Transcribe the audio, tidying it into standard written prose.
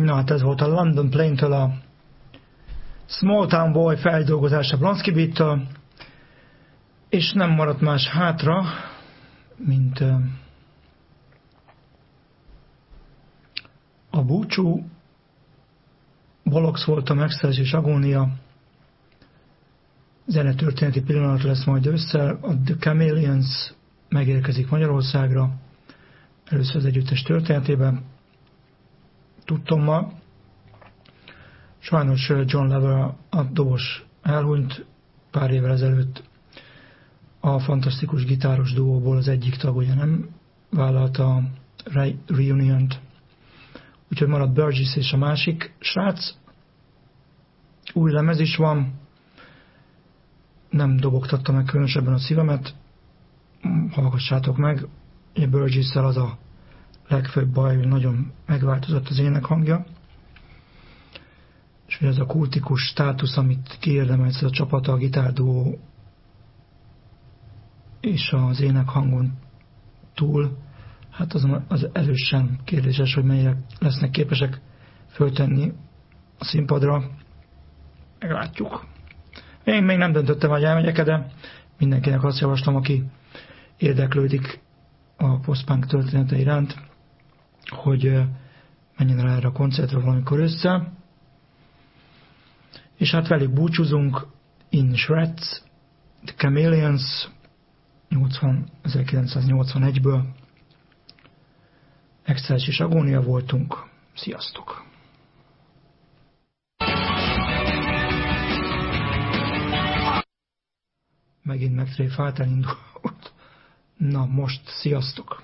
Na hát ez volt a London Plane-től a Small Town Boy feldolgozása Blonsky Beat-től, és nem maradt más hátra, mint a búcsú, Bollocks volt a Megszerzés és Agónia, zenetörténeti pillanat lesz majd ősszel, a The Chameleons megérkezik Magyarországra, először az együttes történetében, tudtommal. Sajnos John Lever, a dobos elhunyt pár évvel ezelőtt, a fantasztikus gitáros duóból az egyik tag ugye nem vállalta a reuniont, úgyhogy maradt Burgess és a másik srác. Új lemez is van, nem dobogtatta meg különösebben a szívemet, hallgassátok meg. Burgess-szel az a legfőbb baj, hogy nagyon megváltozott az énekhangja, és hogy ez a kultikus státusz, amit kiérdemelt ez a csapata, a gitárduó és az énekhangon túl, hát az erősen kérdéses, hogy mennyire lesznek képesek föltenni a színpadra. Meglátjuk. Én még nem döntöttem, hogy elmegyek, de mindenkinek azt javaslom, aki érdeklődik a post-punk története iránt, hogy menjen el erre a koncertre valamikor össze. És hát velük búcsúzunk, In Shreds, The Chameleons, 1981-ből. Excelsis és Agónia voltunk. Sziasztok! Megint megtréfált, elindult. Na most, sziasztok!